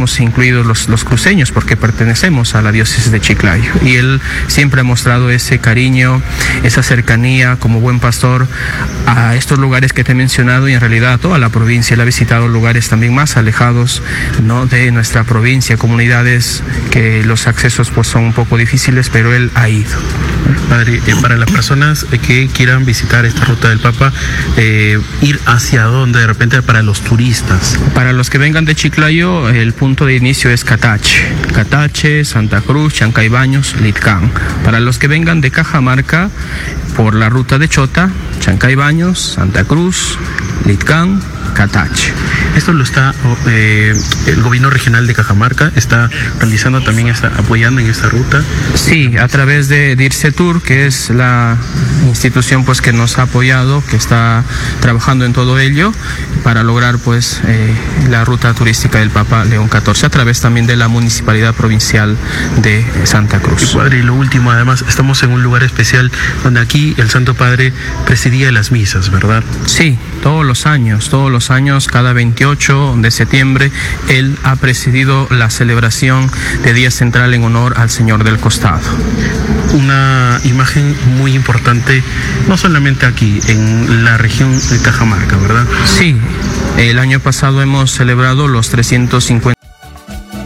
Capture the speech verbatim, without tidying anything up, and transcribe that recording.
estamos incluidos los, los cruceños porque pertenecemos a la diócesis de Chiclayo, y él siempre ha mostrado ese cariño, esa cercanía como buen pastor a estos lugares que te he mencionado, y en realidad a toda la provincia. Él ha visitado lugares también más alejados, ¿no?, de nuestra provincia, comunidades que los accesos pues son un poco difíciles, pero él ha ido. Padre, eh, para las personas eh, que quieran visitar esta ruta del Papa, eh, ir hacia dónde de repente para los turistas. Para los que vengan de Chiclayo, el punto de inicio es Catache, Catache, Santa Cruz, Chancaybaños, Litcán. Para los que vengan de Cajamarca, por la ruta de Chota, Chancaybaños, Santa Cruz, Litcán, Catache. Esto lo está eh, el gobierno regional de Cajamarca está realizando también, está apoyando en esta ruta. Sí, a través de DIRCETUR, que es la institución pues que nos ha apoyado, que está trabajando en todo ello para lograr pues eh, la ruta turística del Papa León catorce, a través también de la Municipalidad Provincial de Santa Cruz. Y Padre, y lo último, además, estamos en un lugar especial donde aquí el Santo Padre presidía las misas, ¿verdad? Sí, todos los años, todos los años, cada veintiocho de septiembre, él ha presidido la celebración de Día Central en honor al Señor del Costado. Una imagen muy importante, no solamente aquí, en la región de Cajamarca, ¿verdad? Sí, el año pasado hemos celebrado los trescientos cincuenta